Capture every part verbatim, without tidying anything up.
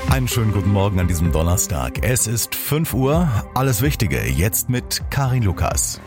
Einen schönen guten Morgen an diesem Donnerstag. Es ist fünf Uhr. Alles Wichtige jetzt mit Karin Lukas.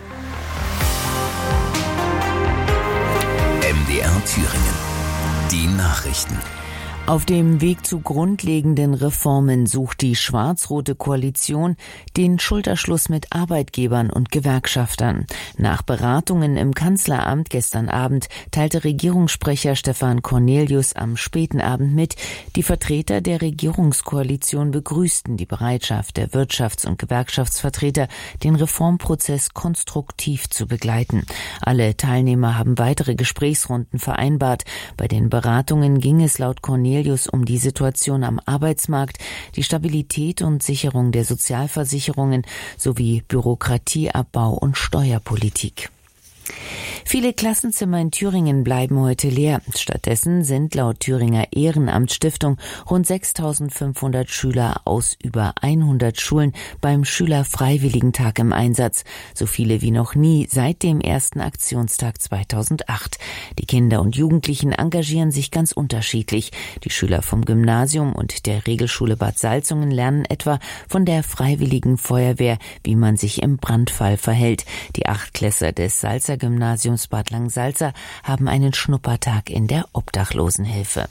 M D R Thüringen. Die Nachrichten. Auf dem Weg zu grundlegenden Reformen sucht die schwarz-rote Koalition den Schulterschluss mit Arbeitgebern und Gewerkschaftern. Nach Beratungen im Kanzleramt gestern Abend teilte Regierungssprecher Stefan Cornelius am späten Abend mit, die Vertreter der Regierungskoalition begrüßten die Bereitschaft der Wirtschafts- und Gewerkschaftsvertreter, den Reformprozess konstruktiv zu begleiten. Alle Teilnehmer haben weitere Gesprächsrunden vereinbart. Bei den Beratungen ging es laut Cornelius um die Situation am Arbeitsmarkt, die Stabilität und Sicherung der Sozialversicherungen sowie Bürokratieabbau und Steuerpolitik. Viele Klassenzimmer in Thüringen bleiben heute leer. Stattdessen sind laut Thüringer Ehrenamtsstiftung rund sechstausendfünfhundert Schüler aus über hundert Schulen beim Schülerfreiwilligentag im Einsatz. So viele wie noch nie seit dem ersten Aktionstag zweitausendacht. Die Kinder und Jugendlichen engagieren sich ganz unterschiedlich. Die Schüler vom Gymnasium und der Regelschule Bad Salzungen lernen etwa von der Freiwilligen Feuerwehr, wie man sich im Brandfall verhält. Die Achtklässler des Salzer Gymnasiums Bad Langensalza haben einen Schnuppertag in der Obdachlosenhilfe.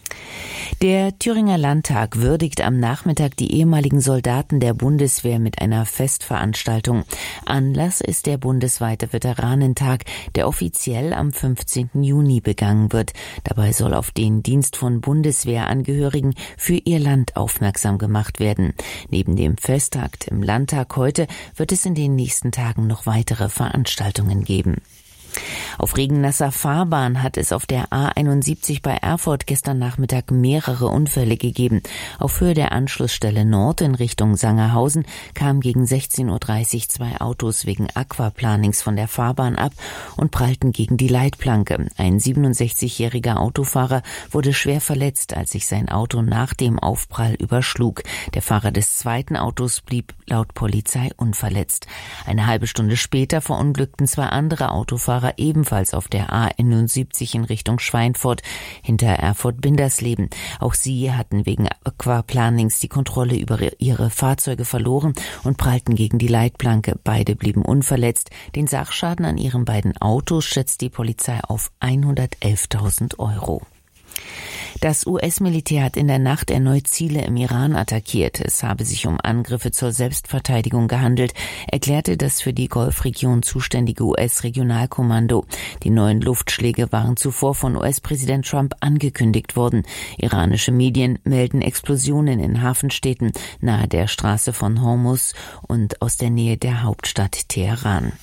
Der Thüringer Landtag würdigt am Nachmittag die ehemaligen Soldaten der Bundeswehr mit einer Festveranstaltung. Anlass ist der bundesweite Veteranentag, der offiziell am fünfzehnten Juni begangen wird. Dabei soll auf den Dienst von Bundeswehrangehörigen für ihr Land aufmerksam gemacht werden. Neben dem Festakt im Landtag heute wird es in den nächsten Tagen noch weitere Veranstaltungen geben. Auf regennasser Fahrbahn hat es auf der A einundsiebzig bei Erfurt gestern Nachmittag mehrere Unfälle gegeben. Auf Höhe der Anschlussstelle Nord in Richtung Sangerhausen kamen gegen sechzehn Uhr dreißig zwei Autos wegen Aquaplanings von der Fahrbahn ab und prallten gegen die Leitplanke. Ein siebenundsechzigjähriger Autofahrer wurde schwer verletzt, als sich sein Auto nach dem Aufprall überschlug. Der Fahrer des zweiten Autos blieb laut Polizei unverletzt. Eine halbe Stunde später verunglückten zwei andere Autofahrer ebenfalls auf der A einundsiebzig in Richtung Schweinfurt hinter Erfurt-Bindersleben. Auch sie hatten wegen Aquaplanings die Kontrolle über ihre Fahrzeuge verloren und prallten gegen die Leitplanke. Beide blieben unverletzt. Den Sachschaden an ihren beiden Autos schätzt die Polizei auf hundertelftausend Euro. Das U S-Militär hat in der Nacht erneut Ziele im Iran attackiert. Es habe sich um Angriffe zur Selbstverteidigung gehandelt, erklärte das für die Golfregion zuständige U S-Regionalkommando. Die neuen Luftschläge waren zuvor von U S-Präsident Trump angekündigt worden. Iranische Medien melden Explosionen in Hafenstädten nahe der Straße von Hormuz und aus der Nähe der Hauptstadt Teheran.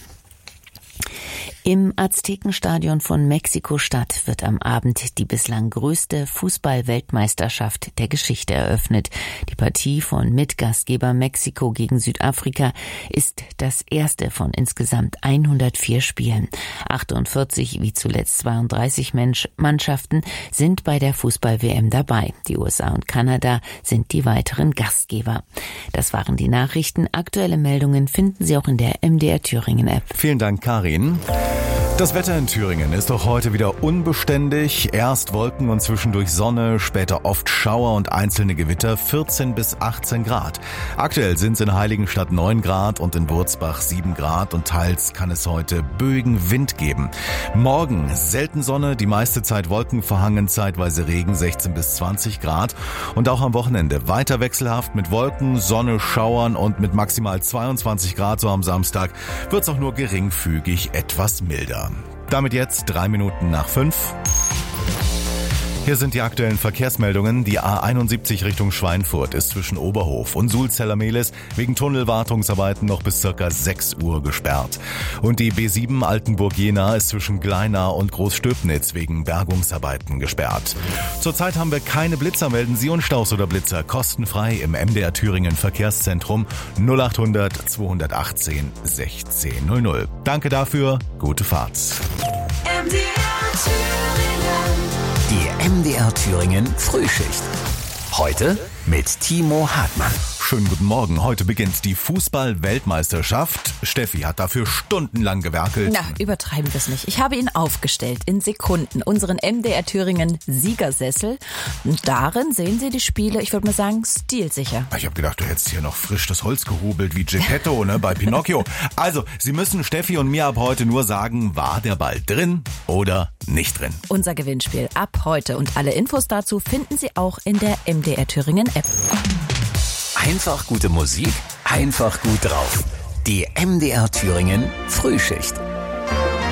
Im Aztekenstadion von Mexiko-Stadt wird am Abend die bislang größte Fußball-Weltmeisterschaft der Geschichte eröffnet. Die Partie von Mitgastgeber Mexiko gegen Südafrika ist das erste von insgesamt hundertvier Spielen. achtundvierzig, wie zuletzt zweiunddreißig Mensch- Mannschaften sind bei der Fußball-W M dabei. Die U S A und Kanada sind die weiteren Gastgeber. Das waren die Nachrichten. Aktuelle Meldungen finden Sie auch in der M D R Thüringen-App. Vielen Dank, Karin. Das Wetter in Thüringen ist auch heute wieder unbeständig. Erst Wolken und zwischendurch Sonne, später oft Schauer und einzelne Gewitter, vierzehn bis achtzehn Grad. Aktuell sind es in Heiligenstadt neun Grad und in Wurzbach sieben Grad und teils kann es heute böigen Wind geben. Morgen selten Sonne, die meiste Zeit wolkenverhangen, zeitweise Regen, sechzehn bis zwanzig Grad. Und auch am Wochenende weiter wechselhaft mit Wolken, Sonne, Schauern und mit maximal zweiundzwanzig Grad, so am Samstag, wird es auch nur geringfügig etwas milder. Damit jetzt drei Minuten nach fünf. Hier sind die aktuellen Verkehrsmeldungen. Die A einundsiebzig Richtung Schweinfurt ist zwischen Oberhof und Sulzeller-Mehlis wegen Tunnelwartungsarbeiten noch bis circa sechs Uhr gesperrt. Und die B sieben Altenburg-Jena ist zwischen Gleinau und Großstöbnitz wegen Bergungsarbeiten gesperrt. Zurzeit haben wir keine Blitzer. Melden Sie uns Staus oder Blitzer kostenfrei im M D R Thüringen Verkehrszentrum null achthundert zweihundertachtzehn sechzehn null null. Danke dafür. Gute Fahrt. M D R Thüringen. Die M D R Thüringen Frühschicht. Heute mit Timo Hartmann. schönen guten Morgen. Heute beginnt die Fußball-Weltmeisterschaft. Steffi hat dafür stundenlang gewerkelt. Na, übertreiben wir es nicht. Ich habe ihn aufgestellt in Sekunden, unseren M D R Thüringen Siegersessel. Und darin sehen Sie die Spiele, ich würde mal sagen, stilsicher. Ich habe gedacht, du hättest hier noch frisch das Holz gehobelt wie Geppetto, ne, bei Pinocchio. Also, Sie müssen Steffi und mir ab heute nur sagen, war der Ball drin oder nicht drin? Unser Gewinnspiel ab heute und alle Infos dazu finden Sie auch in der M D R Thüringen App. Einfach gute Musik, einfach gut drauf. Die M D R Thüringen Frühschicht.